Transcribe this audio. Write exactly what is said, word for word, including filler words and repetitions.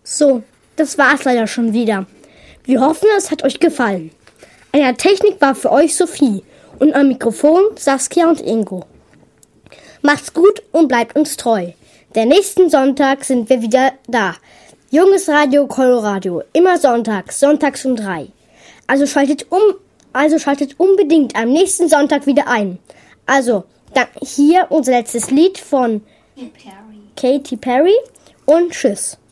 So, das war's leider schon wieder. Wir hoffen, es hat euch gefallen. An der Technik war für euch Sophie und am Mikrofon Saskia und Ingo. Macht's gut und bleibt uns treu. Der nächsten Sonntag sind wir wieder da. Junges Radio Colorado, immer sonntags, sonntags um drei. Also schaltet um, also schaltet unbedingt am nächsten Sonntag wieder ein. Also, dann hier unser letztes Lied von Perry. Katy Perry und tschüss.